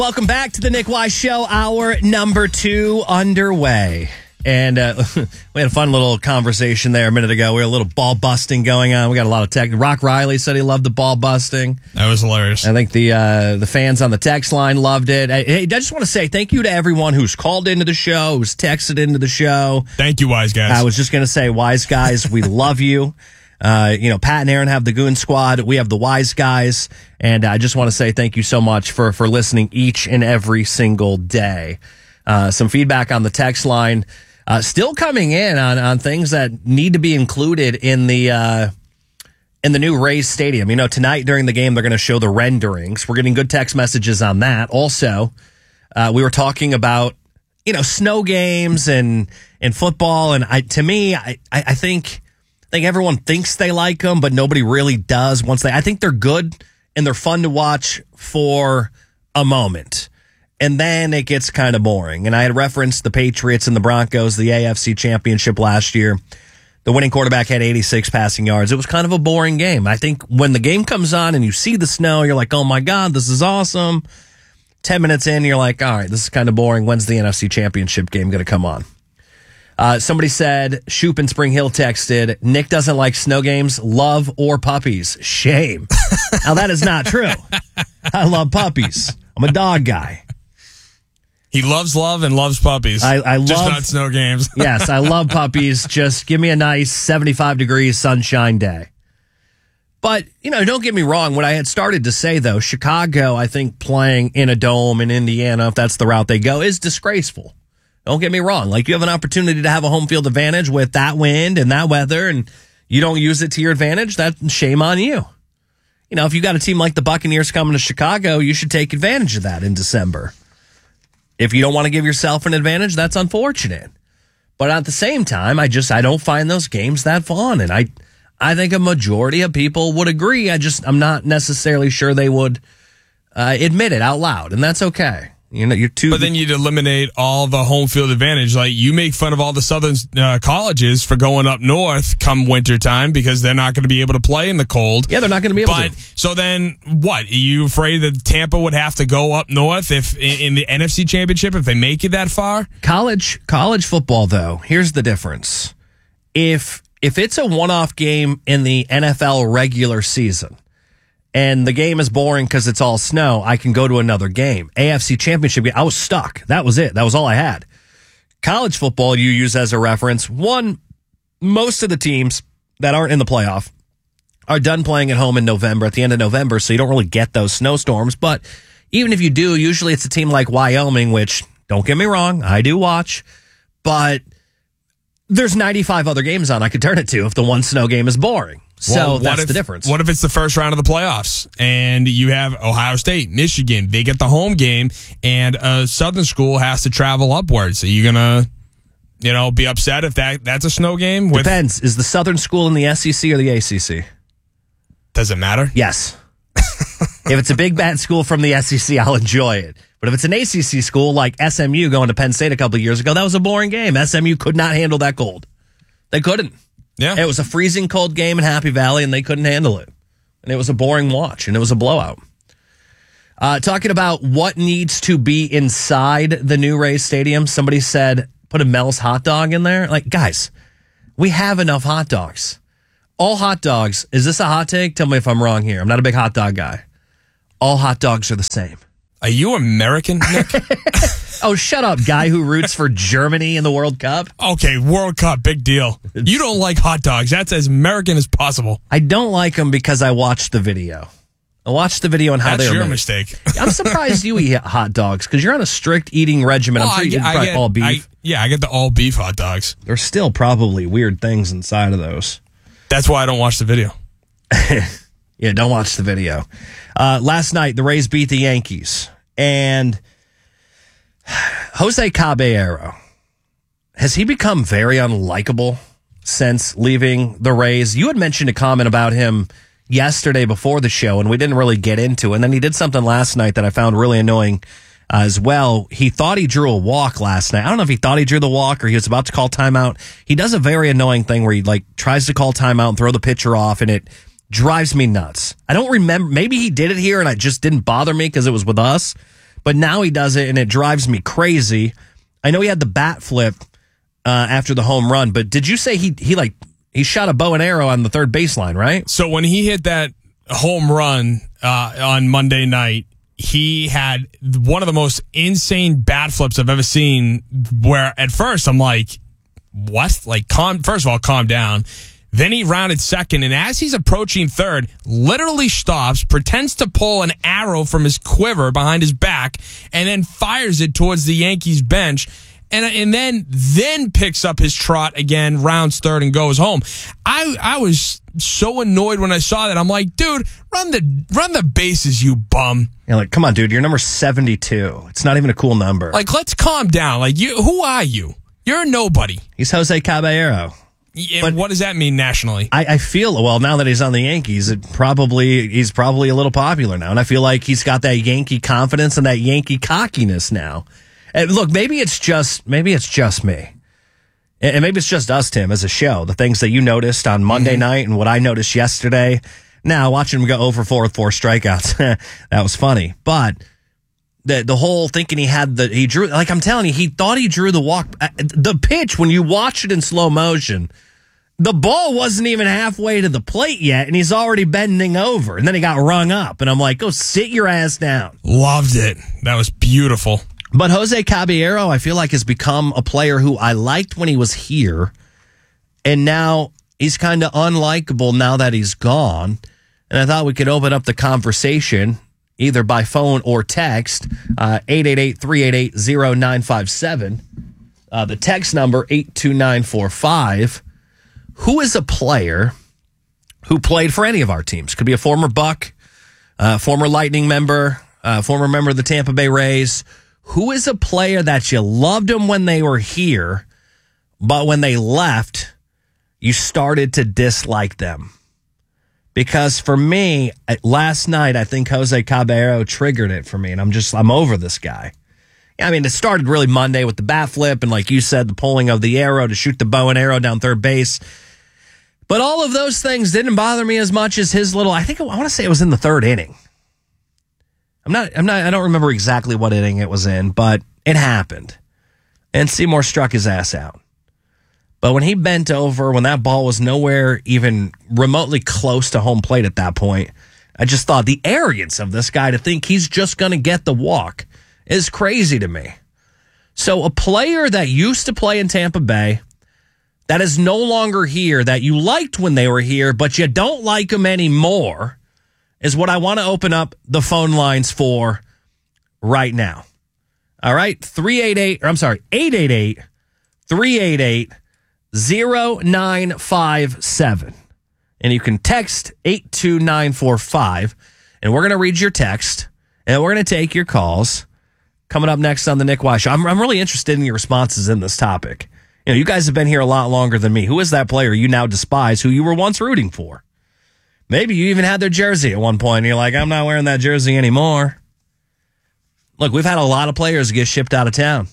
Welcome back to the Nick Wise Show. Hour number 2 underway. And we had a fun little conversation there a minute ago. We had a little ball busting going on. We got a lot of tech. Rock Riley said he loved the ball busting. That was hilarious. I think the fans on the text line loved it. Hey, I just want to say thank you to everyone who's called into the show, who's texted into the show. Thank you, Wise Guys. I was just going to say, Wise Guys, we love you. Pat and Aaron have the Goon Squad. We have the Wise Guys. And I just want to say thank you so much for listening each and every single day. Some feedback on the text line. Still coming in on things that need to be included in the new Rays Stadium. You know, tonight during the game, they're going to show the renderings. We're getting good text messages on that. Also, we were talking about, snow games and football. And I think everyone thinks they like them, but nobody really does. I think they're good and they're fun to watch for a moment. And then it gets kind of boring. And I had referenced the Patriots and the Broncos, the AFC Championship last year. The winning quarterback had 86 passing yards. It was kind of a boring game. I think when the game comes on and you see the snow, you're like, oh my God, this is awesome. 10 minutes in, you're like, all right, this is kind of boring. When's the NFC Championship game going to come on? Somebody said, Shoop in Spring Hill texted, Nick doesn't like snow games, love or puppies. Shame. Now that is not true. I love puppies. I'm a dog guy. He loves love and loves puppies. I love, just not snow games. Yes, I love puppies. Just give me a nice 75 degrees sunshine day. But, don't get me wrong. What I had started to say, though, Chicago, I think playing in a dome in Indiana, if that's the route they go, is disgraceful. Don't get me wrong. Like, you have an opportunity to have a home field advantage with that wind and that weather, and you don't use it to your advantage, that's shame on you. If you got a team like the Buccaneers coming to Chicago, you should take advantage of that in December. If you don't want to give yourself an advantage, that's unfortunate. But at the same time, I don't find those games that fun. And I think a majority of people would agree. I'm not necessarily sure they would admit it out loud. And that's okay. You're too. But then you'd eliminate all the home field advantage. Like, you make fun of all the southern colleges for going up north come wintertime because they're not going to be able to play in the cold. Yeah, they're not going to be able to. So then what? Are you afraid that Tampa would have to go up north if in the NFC Championship if they make it that far? College football, though, here's the difference. If it's a one-off game in the NFL regular season, and the game is boring because it's all snow, I can go to another game. AFC Championship game, I was stuck. That was it. That was all I had. College football, you use as a reference. Most of the teams that aren't in the playoff are done playing at home in November, at the end of November, so you don't really get those snowstorms. But even if you do, usually it's a team like Wyoming, which, don't get me wrong, I do watch, but there's 95 other games on I could turn it to if the one snow game is boring. So that's the difference. What if it's the first round of the playoffs and you have Ohio State, Michigan, they get the home game and a Southern school has to travel upwards? Are you going to, be upset if that's a snow game? Depends. Is the Southern school in the SEC or the ACC? Does it matter? Yes. If it's a big bad school from the SEC, I'll enjoy it. But if it's an ACC school like SMU going to Penn State a couple of years ago, that was a boring game. SMU could not handle that cold. They couldn't. Yeah. It was a freezing cold game in Happy Valley, and they couldn't handle it. And it was a boring watch, and it was a blowout. Talking about what needs to be inside the new Rays Stadium, somebody said, put a Mel's hot dog in there. Like, guys, we have enough hot dogs. All hot dogs, is this a hot take? Tell me if I'm wrong here. I'm not a big hot dog guy. All hot dogs are the same. Are you American, Nick? Oh, shut up, guy who roots for Germany in the World Cup. Okay, World Cup, big deal. You don't like hot dogs. That's as American as possible. I don't like them because I watched the video. I watched the video on how they were made. That's your mistake. I'm surprised you eat hot dogs because you're on a strict eating regimen. I'm sure you get all beef. I get the all beef hot dogs. There's still probably weird things inside of those. That's why I don't watch the video. Yeah, don't watch the video. Last night, the Rays beat the Yankees. And Jose Caballero, has he become very unlikable since leaving the Rays? You had mentioned a comment about him yesterday before the show, and we didn't really get into it. And then he did something last night that I found really annoying as well. He thought he drew a walk last night. I don't know if he thought he drew the walk or he was about to call timeout. He does a very annoying thing where he tries to call timeout and throw the pitcher off, and it drives me nuts. I don't remember. Maybe he did it here and it just didn't bother me because it was with us. but now he does it, and it drives me crazy. I know he had the bat flip after the home run, but did you say he shot a bow and arrow on the third baseline, right? So when he hit that home run on Monday night, he had one of the most insane bat flips I've ever seen, where at first I'm like, what? Like, first of all, calm down. Then he rounded second, and as he's approaching third, literally stops, pretends to pull an arrow from his quiver behind his back, and then fires it towards the Yankees bench, and then picks up his trot again, rounds third, and goes home. I was so annoyed when I saw that. I'm like, dude, run the bases, you bum. You're like, come on, dude, you're number 72. It's not even a cool number. Like, let's calm down. Like, who are you? You're a nobody. He's Jose Caballero. But what does that mean nationally? I feel, well, now that he's on the Yankees, he's probably a little popular now. And I feel like he's got that Yankee confidence and that Yankee cockiness now. And look, maybe it's just me. And maybe it's just us, Tim, as a show. The things that you noticed on Monday night and what I noticed yesterday. Now, watching him go 0 for 4 with 4 strikeouts, that was funny. But the whole thinking he drew, like I'm telling you, he thought he drew the walk. The pitch, when you watch it in slow motion, the ball wasn't even halfway to the plate yet, and he's already bending over. And then he got rung up, and I'm like, go sit your ass down. Loved it. That was beautiful. But Jose Caballero, I feel like, has become a player who I liked when he was here, and now he's kind of unlikable now that he's gone. And I thought we could open up the conversation either by phone or text, 888-388-0957. The text number, 82945. Who is a player who played for any of our teams? Could be a former Buck, former Lightning member, former member of the Tampa Bay Rays. Who is a player that you loved them when they were here, but when they left, you started to dislike them? Because for me, last night, I think Jose Caballero triggered it for me, and I'm over this guy. I mean, it started really Monday with the bat flip, and like you said, the pulling of the arrow to shoot the bow and arrow down third base. But all of those things didn't bother me as much as his little, I want to say it was in the third inning. I don't remember exactly what inning it was in, but it happened. And Seymour struck his ass out. But when he bent over, when that ball was nowhere even remotely close to home plate at that point, I just thought the arrogance of this guy to think he's just going to get the walk is crazy to me. So a player that used to play in Tampa Bay, that is no longer here, that you liked when they were here, but you don't like them anymore, is what I want to open up the phone lines for right now. All right? 888-388-0957. And you can text 82945, and we're going to read your text, and we're going to take your calls coming up next on the Nick Wise Show. I'm really interested in your responses in this topic. You know, you guys have been here a lot longer than me. Who is that player you now despise who you were once rooting for? Maybe you even had their jersey at one point, and you're like, I'm not wearing that jersey anymore. Look, we've had a lot of players get shipped out of town.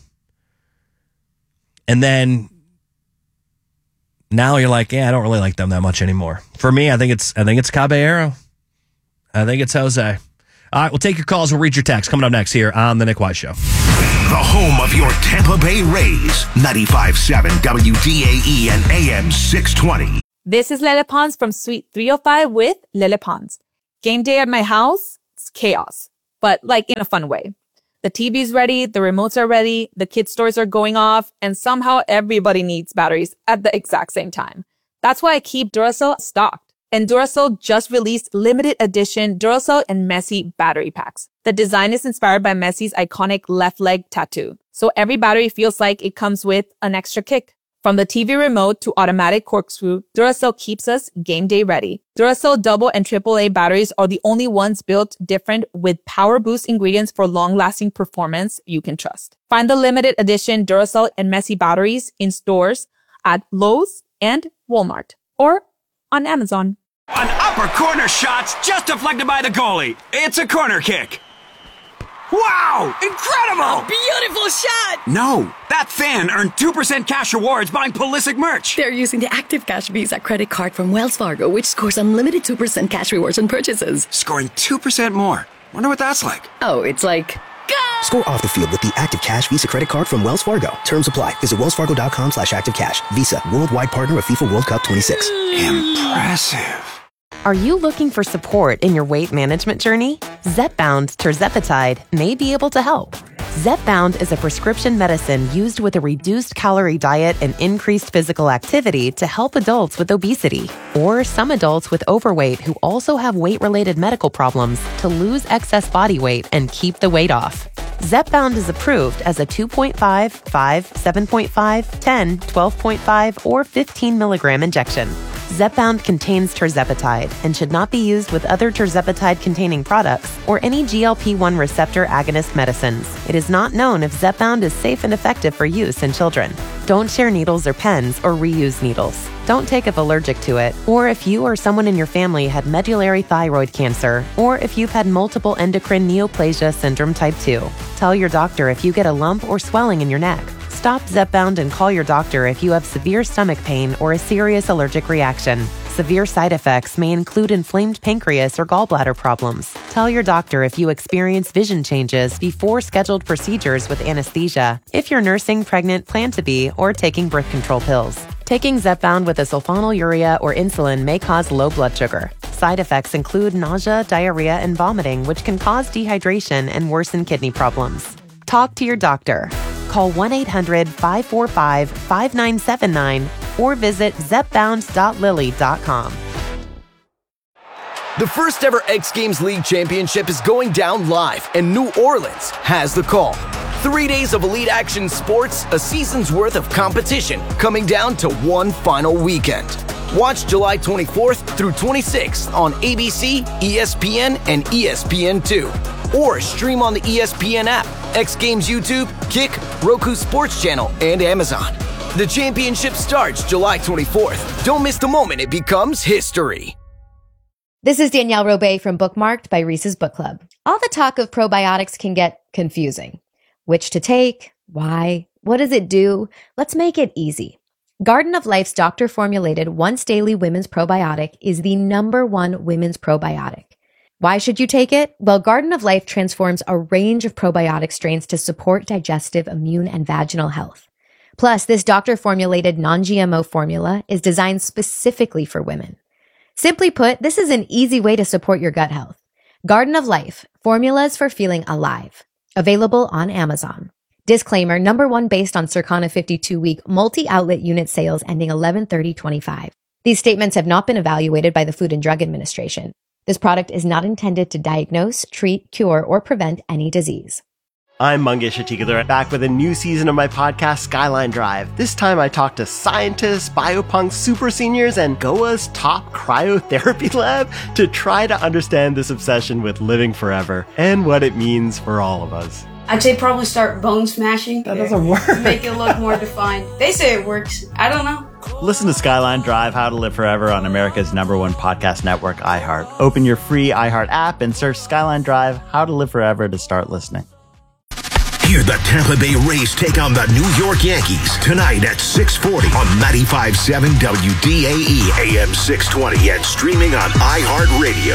And then now you're like, yeah, I don't really like them that much anymore. For me, I think it's Caballero. I think it's Jose. All right, we'll take your calls. We'll read your texts coming up next here on The Nick Wise Show. The home of your Tampa Bay Rays, 95.7 WDAE and AM 620. This is Lele Pons from Suite 305 with Lele Pons. Game day at my house, it's chaos, but like in a fun way. The TV's ready, the remotes are ready, the kids' stores are going off, and somehow everybody needs batteries at the exact same time. That's why I keep Duracell stocked. And Duracell just released limited edition Duracell and Messi battery packs. The design is inspired by Messi's iconic left leg tattoo. So every battery feels like it comes with an extra kick. From the TV remote to automatic corkscrew, Duracell keeps us game day ready. Duracell double and AAA batteries are the only ones built different with power boost ingredients for long-lasting performance you can trust. Find the limited edition Duracell and Messi batteries in stores at Lowe's and Walmart or on Amazon. An upper corner shot's just deflected by the goalie. It's a corner kick. Wow! Incredible! Beautiful shot! No, that fan earned 2% cash rewards buying Pulisic merch. They're using the Active Cash Visa credit card from Wells Fargo, which scores unlimited 2% cash rewards on purchases. Scoring 2% more. Wonder what that's like. Oh, it's like Score off the field with the Active Cash Visa credit card from Wells Fargo. Terms apply. Visit wellsfargo.com/activecash. Visa, worldwide partner of FIFA World Cup 26. Impressive. Are you looking for support in your weight management journey? Zepbound tirzepatide may be able to help. Zepbound is a prescription medicine used with a reduced calorie diet and increased physical activity to help adults with obesity or some adults with overweight who also have weight-related medical problems to lose excess body weight and keep the weight off. Zepbound is approved as a 2.5, 5, 7.5, 10, 12.5, or 15 milligram injection. Zepbound contains tirzepatide and should not be used with other tirzepatide-containing products or any GLP-1 receptor agonist medicines. It is not known if Zepbound is safe and effective for use in children. Don't share needles or pens or reuse needles. Don't take if allergic to it, or if you or someone in your family had medullary thyroid cancer, or if you've had multiple endocrine neoplasia syndrome type 2. Tell your doctor if you get a lump or swelling in your neck. Stop Zepbound and call your doctor if you have severe stomach pain or a serious allergic reaction. Severe side effects may include inflamed pancreas or gallbladder problems. Tell your doctor if you experience vision changes before scheduled procedures with anesthesia, if you're nursing, pregnant, plan to be, or taking birth control pills. Taking Zepbound with a sulfonylurea or insulin may cause low blood sugar. Side effects include nausea, diarrhea, and vomiting, which can cause dehydration and worsen kidney problems. Talk to your doctor. Call 1-800-545-5979 or visit zepbound.lilly.com. The first ever X Games League Championship is going down live, and New Orleans has the call. 3 days of elite action sports, a season's worth of competition, coming down to one final weekend. Watch July 24th through 26th on ABC, ESPN, and ESPN2. Or stream on the ESPN app, X Games YouTube, Kick, Roku Sports Channel, and Amazon. The championship starts July 24th. Don't miss the moment it becomes history. This is Danielle Robay from Bookmarked by Reese's Book Club. All the talk of probiotics can get confusing. Which to take? Why? What does it do? Let's make it easy. Garden of Life's doctor-formulated once-daily women's probiotic is the #1 women's probiotic. Why should you take it? Well, Garden of Life transforms a range of probiotic strains to support digestive, immune, and vaginal health. Plus, this doctor-formulated non-GMO formula is designed specifically for women. Simply put, this is an easy way to support your gut health. Garden of Life, formulas for feeling alive. Available on Amazon. Disclaimer, #1 based on Circana 52-week multi-outlet unit sales ending 11/30/25. These statements have not been evaluated by the Food and Drug Administration. This product is not intended to diagnose, treat, cure, or prevent any disease. I'm Mangesh Hattikudur, back with a new season of my podcast, Skyline Drive. This time I talk to scientists, biopunks, super seniors, and Goa's top cryotherapy lab to try to understand this obsession with living forever and what it means for all of us. I'd say probably start bone smashing. That doesn't work. Make it look more defined. They say it works. I don't know. Listen to Skyline Drive, How to Live Forever on America's #1 podcast network, iHeart. Open your free iHeart app and search Skyline Drive, How to Live Forever to start listening. Hear the Tampa Bay Rays take on the New York Yankees tonight at 6:40 on 95.7 WDAE AM 620 and streaming on iHeartRadio.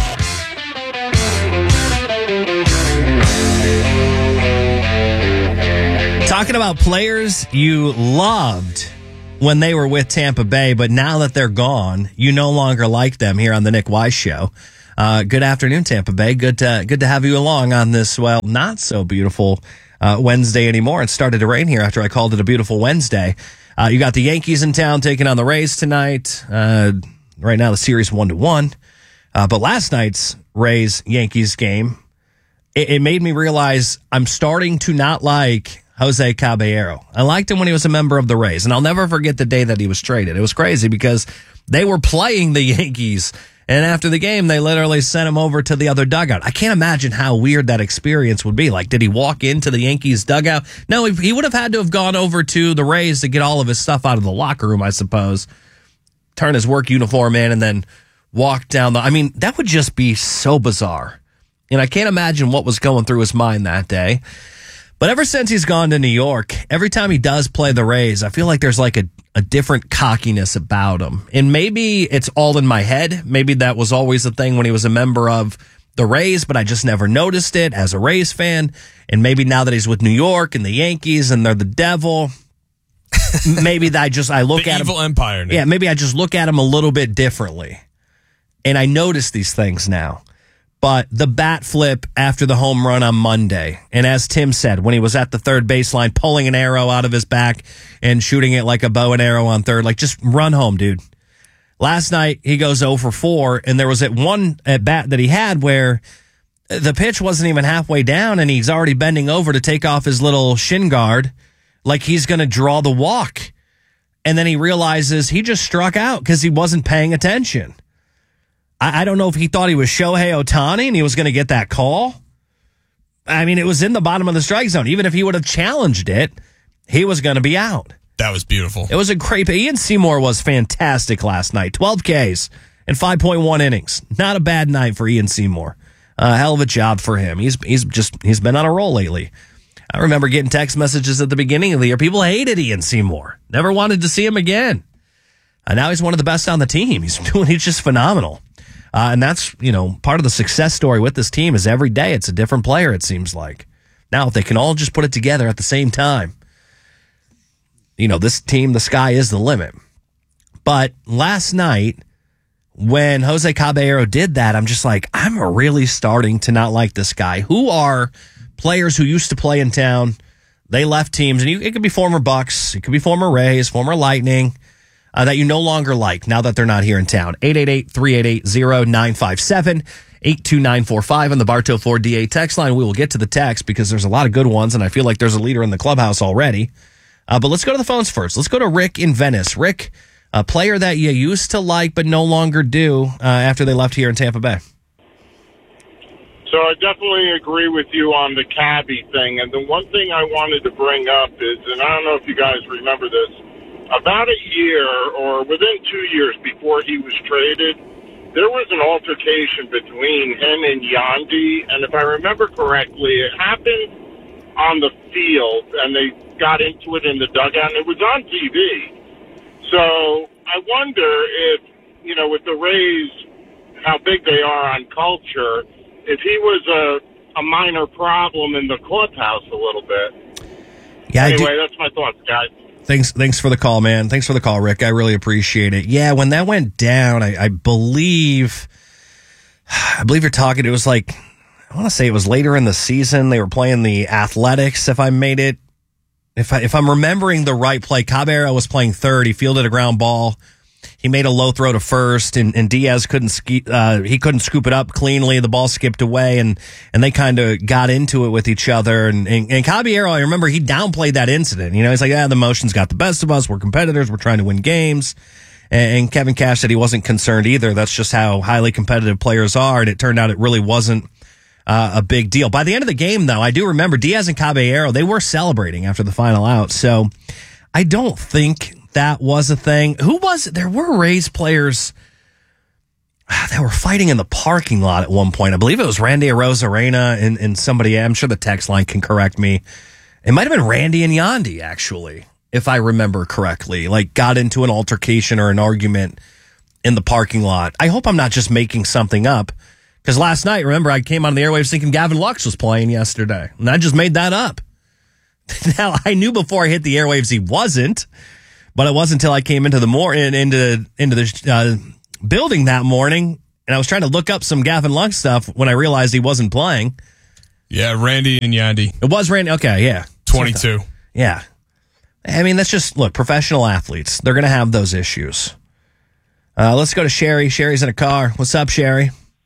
Talking about players you loved when they were with Tampa Bay, but now that they're gone, you no longer like them here on the Nick Wise Show. Good afternoon, Tampa Bay. Good to have you along on this, well, not so beautiful Wednesday anymore. It started to rain here after I called it a beautiful Wednesday. You got the Yankees in town taking on the Rays tonight. Right now the series 1-1. But last night's Rays-Yankees game, it made me realize I'm starting to not like Jose Caballero. I liked him when he was a member of the Rays, and I'll never forget the day that he was traded. It was crazy because they were playing the Yankees, and after the game, they literally sent him over to the other dugout. I can't imagine how weird that experience would be. Like, did he walk into the Yankees dugout? No, he would have had to have gone over to the Rays to get all of his stuff out of the locker room, I suppose, turn his work uniform in, and then walk down I mean, that would just be so bizarre. And I can't imagine what was going through his mind that day. But ever since he's gone to New York, every time he does play the Rays, I feel like there's like a different cockiness about him. And maybe it's all in my head. Maybe that was always the thing when he was a member of the Rays, but I just never noticed it as a Rays fan. And maybe now that he's with New York and the Yankees and they're the devil, maybe that I look the at evil him. empire. Nick. Yeah, maybe I just look at him a little bit differently. And I notice these things now. But the bat flip after the home run on Monday, and as Tim said, when he was at the third baseline, pulling an arrow out of his back and shooting it like a bow and arrow on third, like just run home, dude. Last night, he goes 0 for 4, and there was one at bat that he had where the pitch wasn't even halfway down, and he's already bending over to take off his little shin guard like he's going to draw the walk. And then he realizes he just struck out because he wasn't paying attention. I don't know if he thought he was Shohei Ohtani and he was going to get that call. I mean, it was in the bottom of the strike zone. Even if he would have challenged it, he was going to be out. That was beautiful. It was a great. Ian Seymour was fantastic last night. 12 Ks and 5.1 innings. Not a bad night for Ian Seymour. Hell of a job for him. He's been on a roll lately. I remember getting text messages at the beginning of the year. People hated Ian Seymour. Never wanted to see him again. And now he's one of the best on the team. He's just phenomenal. And that's, part of the success story with this team is every day it's a different player, it seems like. Now, if they can all just put it together at the same time, this team, the sky is the limit. But last night, when Jose Caballero did that, I'm just like, I'm really starting to not like this guy. Who are players who used to play in town? They left teams, and it could be former Bucks, it could be former Rays, former Lightning, that you no longer like now that they're not here in town. 888-388-0957, 82945 on the Bartow Ford DA text line. We will get to the text because there's a lot of good ones, and I feel like there's a leader in the clubhouse already. But let's go to the phones first. Let's go to Rick in Venice. Rick, a player that you used to like but no longer do after they left here in Tampa Bay. So I definitely agree with you on the Cabby thing. And the one thing I wanted to bring up is, and I don't know if you guys remember this, about a year or within 2 years before he was traded, there was an altercation between him and Yandy. And if I remember correctly, it happened on the field, and they got into it in the dugout, and it was on TV. So I wonder if, with the Rays, how big they are on culture, if he was a minor problem in the clubhouse a little bit. Yeah. Anyway, that's my thoughts, guys. Thanks for the call, man. Thanks for the call, Rick. I really appreciate it. Yeah, when that went down, I believe you're talking, it was like, I want to say it was later in the season. They were playing the Athletics, if I'm remembering the right play. Caballero was playing third. He fielded a ground ball. He made a low throw to first, and Diaz couldn't scoop it up cleanly. The ball skipped away, and they kind of got into it with each other. And Caballero, I remember he downplayed that incident. He's like, the emotions got the best of us. We're competitors. We're trying to win games. And Kevin Cash said he wasn't concerned either. That's just how highly competitive players are. And it turned out it really wasn't a big deal. By the end of the game, though, I do remember Diaz and Caballero, they were celebrating after the final out. So I don't think that was a thing. Who was it? There were Rays players that were fighting in the parking lot at one point. I believe it was Randy Arozarena and somebody. I'm sure the text line can correct me. It might have been Randy and Yandy, actually, if I remember correctly. Like, got into an altercation or an argument in the parking lot. I hope I'm not just making something up. Because last night, remember, I came on the airwaves thinking Gavin Lux was playing yesterday. And I just made that up. Now, I knew before I hit the airwaves he wasn't. But it wasn't until I came into the building that morning, and I was trying to look up some Gavin Lux stuff when I realized he wasn't playing. Yeah, Randy and Yandy. It was Randy. Okay, yeah. 22. Yeah. I mean, that's just, look, professional athletes. They're going to have those issues. Let's go to Sherry. Sherry's in a car. What's up, Sherry?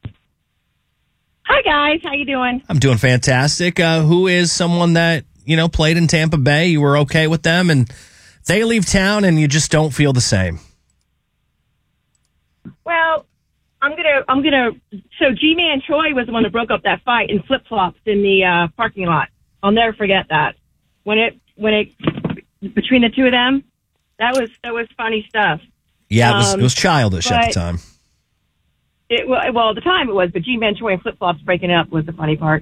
Hi, guys. How you doing? I'm doing fantastic. Who is someone that, played in Tampa Bay? You were okay with them, and they leave town and you just don't feel the same. Well, I'm gonna. So G-Man Choi was the one that broke up that fight in flip-flops in the parking lot. I'll never forget that. When it between the two of them, that was funny stuff. Yeah, it was childish at the time. Well, at the time it was, but G-Man Choi and flip-flops breaking up was the funny part.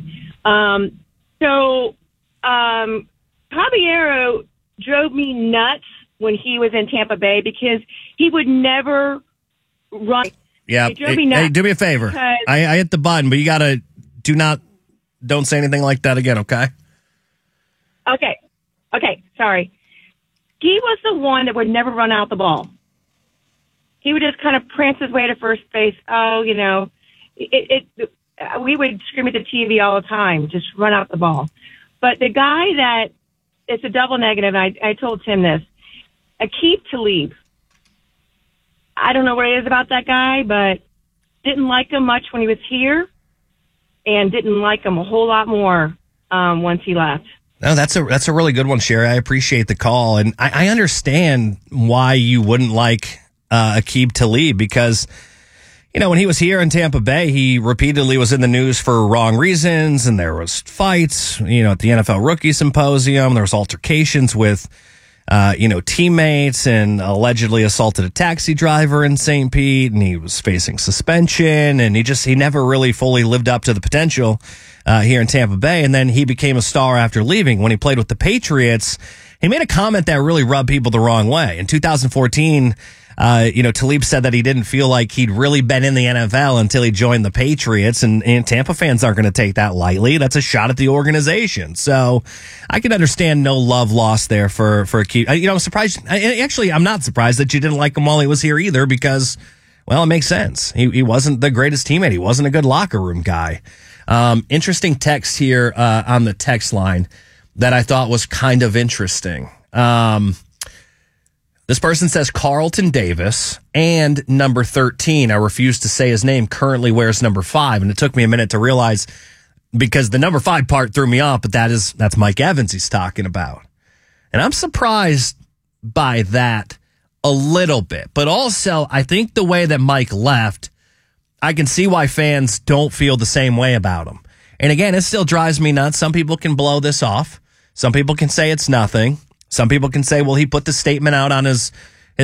Caballero drove me nuts when he was in Tampa Bay because he would never run. Yeah. It drove me nuts Hey, do me a favor. because- I hit the button, but you gotta don't say anything like that again, okay? Okay, sorry. He was the one that would never run out the ball. He would just kind of prance his way to first base. Oh, we would scream at the TV all the time, just run out the ball. But the guy that, it's a double negative, and I told Tim this, Aqib Talib. I don't know what it is about that guy, but didn't like him much when he was here and didn't like him a whole lot more once he left. No, that's a really good one, Sherry. I appreciate the call, and I understand why you wouldn't like Aqib Talib because, when he was here in Tampa Bay, he repeatedly was in the news for wrong reasons, and there was fights, at the NFL Rookie Symposium. There was altercations with, teammates, and allegedly assaulted a taxi driver in St. Pete, and he was facing suspension, and he never really fully lived up to the potential here in Tampa Bay. And then he became a star after leaving. When he played with the Patriots, he made a comment that really rubbed people the wrong way. In 2014, Talib said that he didn't feel like he'd really been in the NFL until he joined the Patriots, and Tampa fans aren't going to take that lightly. That's a shot at the organization. So I can understand no love lost there for Aqib. I'm surprised. I'm not surprised that you didn't like him while he was here either because, well, it makes sense. He wasn't the greatest teammate. He wasn't a good locker room guy. Interesting text here on the text line that I thought was kind of interesting. This person says Carlton Davis and number 13. I refuse to say his name. Currently wears number 5, and it took me a minute to realize because the number 5 part threw me off. But that's Mike Evans he's talking about, and I'm surprised by that a little bit. But also, I think the way that Mike left, I can see why fans don't feel the same way about him. And again, it still drives me nuts. Some people can blow this off. Some people can say it's nothing. Some people can say, well, he put the statement out on his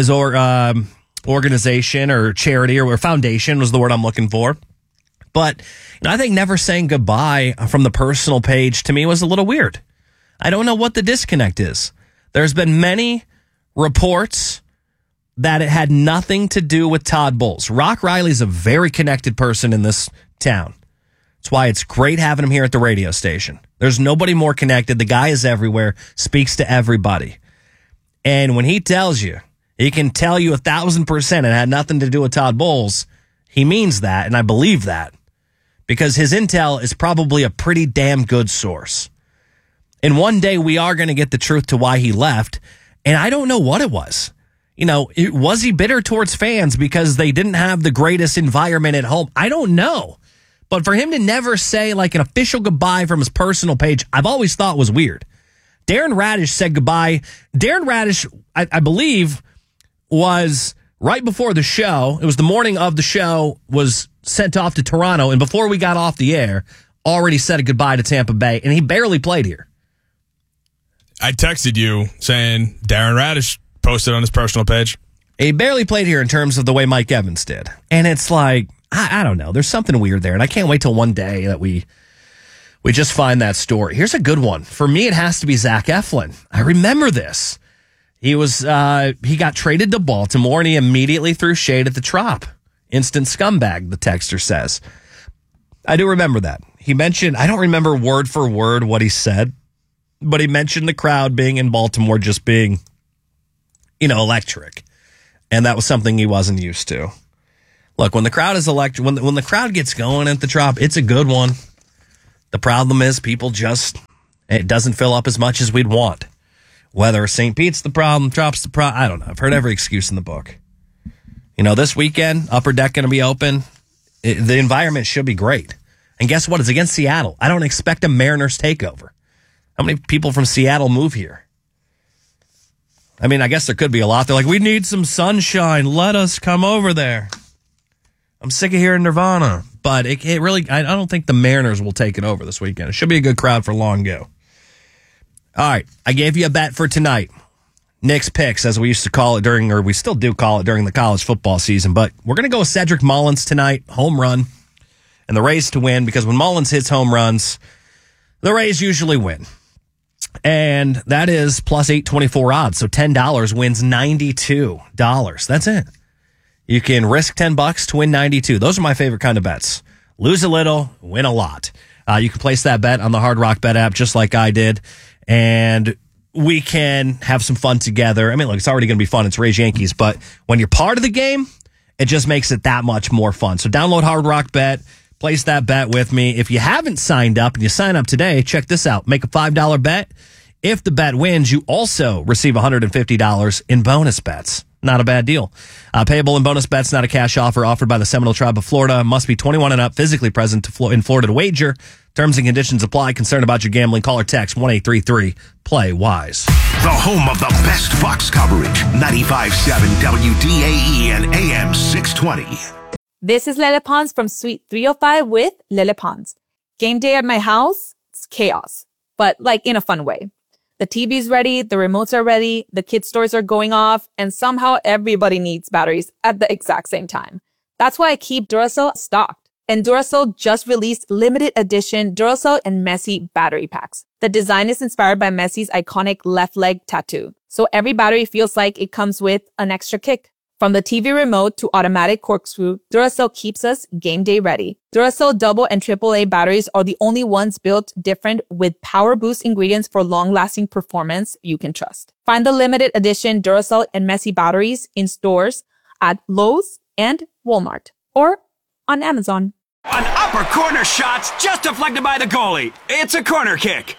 organization or charity or foundation was the word I'm looking for. But I think never saying goodbye from the personal page to me was a little weird. I don't know what the disconnect is. There's been many reports that it had nothing to do with Todd Bowles. Rock Riley's a very connected person in this town. That's why it's great having him here at the radio station. There's nobody more connected. The guy is everywhere, speaks to everybody. And when he tells you, he can tell you 1,000% it had nothing to do with Todd Bowles. He means that, and I believe that, because his intel is probably a pretty damn good source. And one day we are going to get the truth to why he left, and I don't know what it was. Was he bitter towards fans because they didn't have the greatest environment at home? I don't know. But for him to never say like an official goodbye from his personal page, I've always thought was weird. Darren Radish said goodbye. Darren Radish, I believe, was right before the show. It was the morning of the show, was sent off to Toronto. And before we got off the air, already said a goodbye to Tampa Bay. And he barely played here. I texted you saying Darren Radish posted on his personal page. He barely played here in terms of the way Mike Evans did. And it's like, I don't know. There's something weird there. And I can't wait till one day that we just find that story. Here's a good one. For me, it has to be Zach Eflin. I remember this. He got traded to Baltimore and he immediately threw shade at the Trop. Instant scumbag, the texter says. I do remember that. He mentioned, I don't remember word for word what he said, but he mentioned the crowd being in Baltimore just being, electric. And that was something he wasn't used to. Look, when the crowd is electric, when the crowd gets going at the Trop, it's a good one. The problem is it doesn't fill up as much as we'd want. Whether St. Pete's the problem, Trop's the problem, I don't know. I've heard every excuse in the book. This weekend, Upper Deck going to be open. The environment should be great. And guess what? It's against Seattle. I don't expect a Mariners takeover. How many people from Seattle move here? I mean, I guess there could be a lot. They're like, we need some sunshine. Let us come over there. I'm sick of hearing Nirvana. But it really, I don't think the Mariners will take it over this weekend. It should be a good crowd for long go. All right. I gave you a bet for tonight. Nick's picks, as we used to call it we still do call it during the college football season. But we're going to go with Cedric Mullins tonight, home run, and the Rays to win, because when Mullins hits home runs, the Rays usually win. And that is plus 824 odds. So $10 wins $92. That's it. You can risk $10 to win 92. Those are my favorite kind of bets. Lose a little, win a lot. You can place that bet on the Hard Rock Bet app just like I did. And we can have some fun together. I mean, look, it's already going to be fun. It's Rays Yankees. But when you're part of the game, it just makes it that much more fun. So download Hard Rock Bet. Place that bet with me. If you haven't signed up and you sign up today, check this out. Make a $5 bet. If the bet wins, you also receive $150 in bonus bets. Not a bad deal. Payable in bonus bets, not a cash offer offered by the Seminole Tribe of Florida. Must be 21 and up, physically present in Florida to wager. Terms and conditions apply. Concerned about your gambling? Call or text 1-833-PLAY-WISE. The home of the best Bucs coverage. 95.7 WDAE and AM 620. This is Lele Pons from Suite 305 with Lele Pons. Game day at my house, it's chaos, but like in a fun way. The TV's ready, the remotes are ready, the kids' toys are going off, and somehow everybody needs batteries at the exact same time. That's why I keep Duracell stocked. And Duracell just released limited edition Duracell and Messi battery packs. The design is inspired by Messi's iconic left leg tattoo, so every battery feels like it comes with an extra kick. From the TV remote to automatic corkscrew, Duracell keeps us game day ready. Duracell double and AAA batteries are the only ones built different with power boost ingredients for long-lasting performance you can trust. Find the limited edition Duracell and Messi batteries in stores at Lowe's and Walmart or on Amazon. An upper corner shot's just deflected by the goalie. It's a corner kick.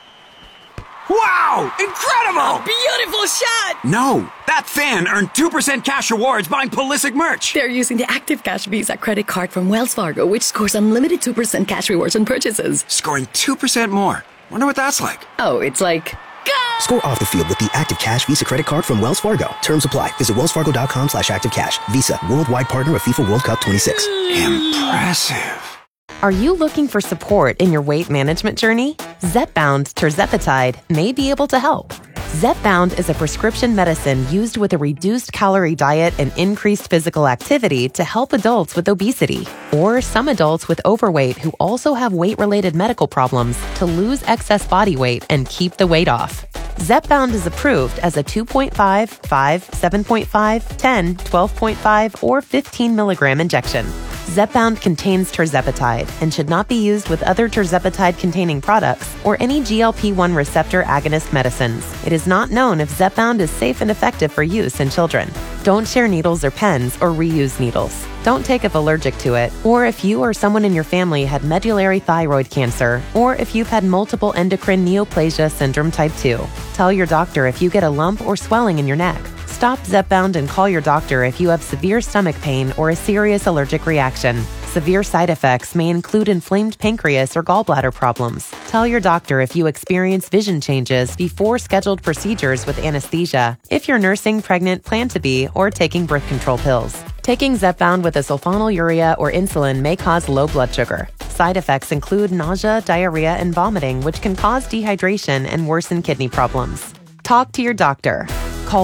Wow! Incredible! Beautiful shot! No, that fan earned 2% cash rewards buying Pulisic merch. They're using the Active Cash Visa credit card from Wells Fargo, which scores unlimited 2% cash rewards on purchases. Scoring 2% more. Wonder what that's like. Oh, it's like... Score off the field with the Active Cash Visa credit card from Wells Fargo. Terms apply. Visit wellsfargo.com/activecash. Visa, worldwide partner of FIFA World Cup 26. Impressive. Are you looking for support in your weight management journey? Zepbound tirzepatide may be able to help. Zepbound is a prescription medicine used with a reduced calorie diet and increased physical activity to help adults with obesity or some adults with overweight who also have weight-related medical problems to lose excess body weight and keep the weight off. Zepbound is approved as a 2.5, 5, 7.5, 10, 12.5, or 15 milligram injection. Zepbound contains tirzepatide and should not be used with other tirzepatide-containing products or any GLP-1 receptor agonist medicines. It is not known if Zepbound is safe and effective for use in children. Don't share needles or pens or reuse needles. Don't take if allergic to it, or if you or someone in your family had medullary thyroid cancer, or if you've had multiple endocrine neoplasia syndrome type 2. Tell your doctor if you get a lump or swelling in your neck. Stop Zepbound and call your doctor if you have severe stomach pain or a serious allergic reaction. Severe side effects may include inflamed pancreas or gallbladder problems. Tell your doctor if you experience vision changes before scheduled procedures with anesthesia, if you're nursing, pregnant, plan to be, or taking birth control pills. Taking Zepbound with a sulfonylurea or insulin may cause low blood sugar. Side effects include nausea, diarrhea, and vomiting, which can cause dehydration and worsen kidney problems. Talk to your doctor. Call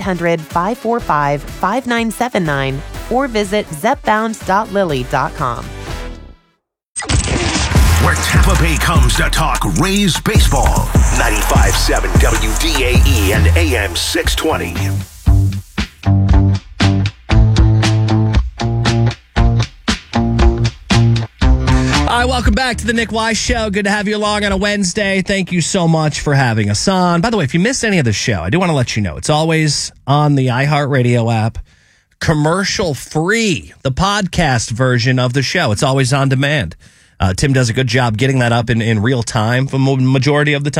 1-800-545-5979 or visit zepbound.lily.com. Where Tampa Bay comes to talk Rays baseball. 95.7 WDAE and AM 620. All right, welcome back to the Nick Wise Show. Good to have you along on a Wednesday. Thank you so much for having us on. By the way, if you missed any of the show, I do want to let you know it's always on the iHeartRadio app, commercial free, the podcast version of the show. It's always on demand. Tim does a good job getting that up in real time for the majority of the time.